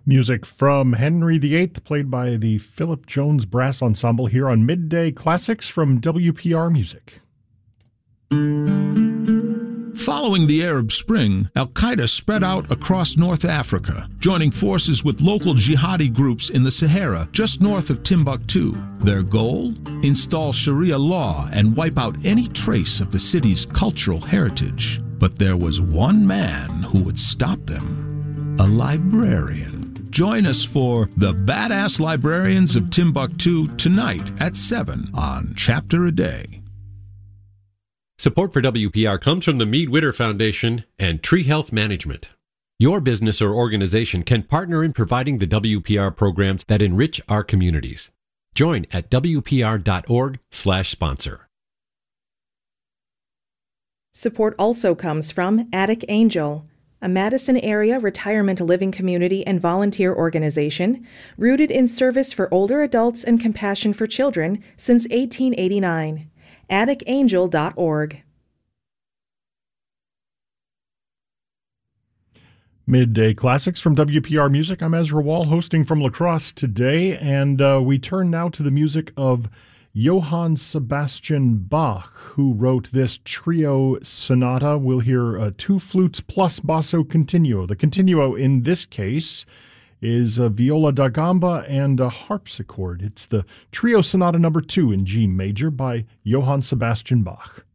Music from Henry VIII, played by the Philip Jones Brass Ensemble here on Midday Classics from WPR Music. Following the Arab Spring, al-Qaeda spread out across North Africa, joining forces with local jihadi groups in the Sahara just north of Timbuktu. Their goal? Install Sharia law and wipe out any trace of the city's cultural heritage. But there was one man who would stop them: a librarian. Join us for The Badass Librarians of Timbuktu tonight at 7 on Chapter a Day. Support for WPR comes from the Mead Witter Foundation and Tree Health Management. Your business or organization can partner in providing the WPR programs that enrich our communities. Join at WPR.org/sponsor. Support also comes from Attic Angel, a Madison area retirement living community and volunteer organization rooted in service for older adults and compassion for children since 1889. AtticAngel.org. Midday Classics from WPR Music. I'm Ezra Wall, hosting from La Crosse today, and we turn now to the music of Johann Sebastian Bach, who wrote this trio sonata. We'll hear two flutes plus basso continuo. The continuo in this case is a viola da gamba and a harpsichord. It's the trio sonata number 2 in G major by Johann Sebastian Bach.